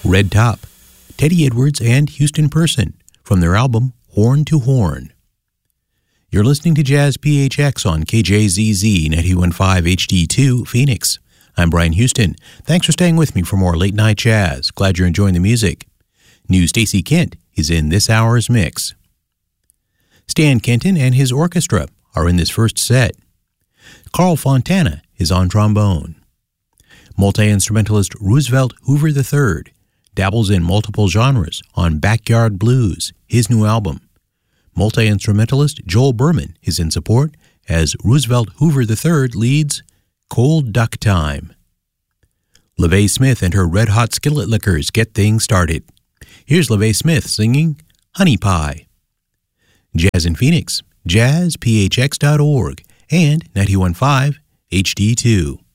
Red Top, Teddy Edwards and Houston Person from their album Horn to Horn. You're listening to Jazz PHX on KJZZ 91.5 HD2 Phoenix. I'm Brian Houston. Thanks for staying with me for more late night jazz. Glad you're enjoying the music. New Stacy Kent is in this hour's mix. Stan Kenton and his orchestra are in this first set. Carl Fontana is on trombone. Multi-instrumentalist Roosevelt Hoover III dabbles in multiple genres on Backyard Blues, his new album. Multi-instrumentalist Joel Berman is in support as Roosevelt Hoover III leads Cold Duck Time. LaVey Smith and her Red Hot Skillet Lickers get things started. Here's LaVey Smith singing Honey Pie. Jazz in Phoenix, jazzphx.org and 91.5 HD2.